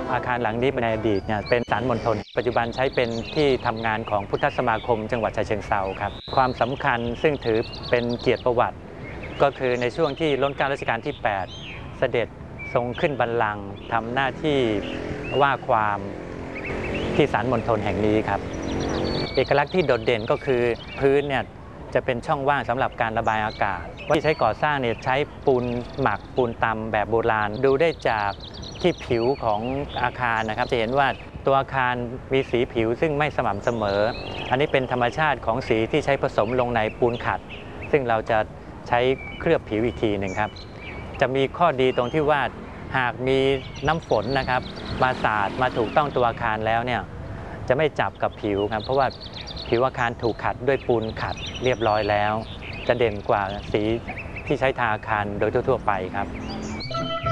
อาคารหลังนี้ในอดีตเนี่ยเป็นศาลมณฑลปัจจุบันใช้เป็นที่ทำงานของพุทธสมาคมจังหวัดฉะเชิงเทราครับความสำคัญซึ่งถือเป็นเกียรติประวัติก็คือในช่วงที่รัชกาลที่ 8เสด็จทรงขึ้นบัลลังก์ทำหน้าที่ว่าความที่ศาลมณฑลแห่งนี้ครับเอกลักษณ์ที่โดดเด่นก็คือพื้นเนี่ยจะเป็นช่องว่างสำหรับการระบายอากาศที่ใช้ก่อสร้างเนี่ยใช้ปูนหมักปูนตำแบบโบราณดูได้จากที่ผิวของอาคารนะครับจะเห็นว่าตัวอาคารมีสีผิวซึ่งไม่สม่ำเสมออันนี้เป็นธรรมชาติของสีที่ใช้ผสมลงในปูนขัดซึ่งเราจะใช้เคลือบผิวอีกทีหนึ่งครับจะมีข้อดีตรงที่ว่าหากมีน้ำฝนนะครับมาสาดมาถูกต้องตัวอาคารแล้วเนี่ยจะไม่จับกับผิวครับเพราะว่าผิวอาคารถูกขัดด้วยปูนขัดเรียบร้อยแล้วจะเด่นกว่าสีที่ใช้ทาอาคารโดยทั่วไปครับ